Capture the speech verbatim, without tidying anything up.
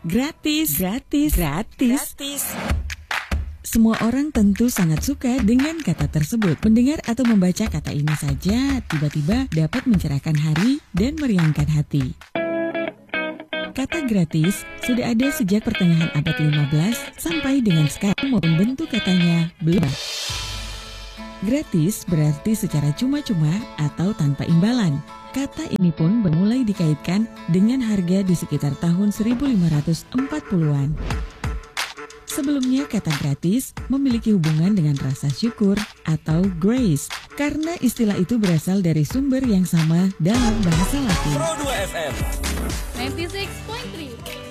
Gratis, gratis, gratis. Gratis. Semua orang tentu sangat suka dengan kata tersebut. Mendengar atau membaca kata ini saja tiba-tiba dapat mencerahkan hari dan meriangkan hati. Kata gratis sudah ada sejak pertengahan abad lima belas sampai dengan sekarang maupun bentuk katanya belum. Gratis berarti secara cuma-cuma atau tanpa imbalan. Kata ini pun bermulai dikaitkan dengan harga di sekitar tahun seribu lima ratus empat puluhan. Sebelumnya kata gratis memiliki hubungan dengan rasa syukur atau grace karena istilah itu berasal dari sumber yang sama dalam bahasa Latin. Pro dua F M sembilan puluh enam koma tiga